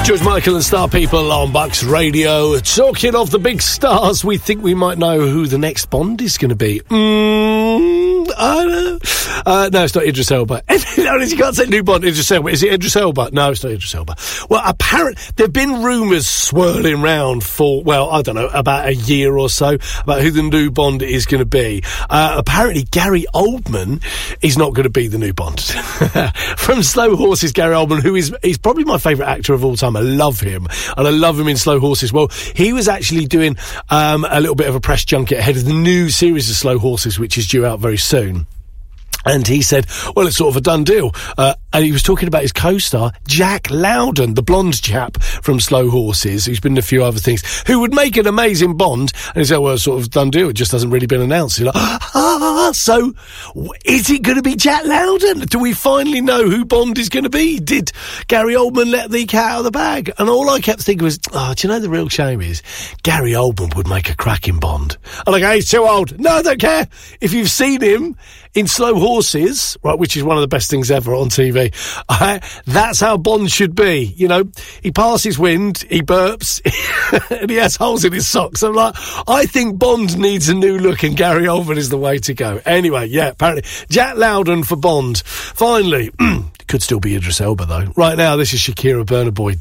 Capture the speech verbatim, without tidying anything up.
George Michael and Star People on Bucks Radio. Talking of the big stars, we think we might know who the next Bond is going to be. Mm, I don't know. Uh, no, it's not Idris Elba. You can't say new Bond, Idris Elba. Is it Idris Elba? No, it's not Idris Elba. Well, apparently, there have been rumours swirling round for, well, I don't know, about a year or so, about who the new Bond is going to be. Uh, apparently, Gary Oldman is not going to be the new Bond. From Slow Horses, Gary Oldman, who is he's probably my favourite actor of all time. I love him, and I love him in Slow Horses. Well, he was actually doing um, a little bit of a press junket ahead of the new series of Slow Horses, which is due out very soon. And he said, well, it's sort of a done deal. Uh, and he was talking about his co-star, Jack Lowden, the blonde chap from Slow Horses, who's been in a few other things, who would make an amazing Bond. And he said, well, it's sort of done deal. It just hasn't really been announced. He's like, ah, so is it going to be Jack Lowden? Do we finally know who Bond is going to be? Did Gary Oldman let the cat out of the bag? And all I kept thinking was, oh, do you know the real shame is Gary Oldman would make a cracking Bond. I'm like, hey, he's too old. No, I don't care. If you've seen him in Slow Horses, right, which is one of the best things ever on T V, uh, that's how Bond should be. You know, he passes wind, he burps, and he has holes in his socks. I'm like, I think Bond needs a new look, and Gary Oldman is the way to go. Anyway, yeah, apparently, Jack Lowden for Bond. Finally, could still be Idris Elba, though. Right now, this is Shakira, Burna Boy.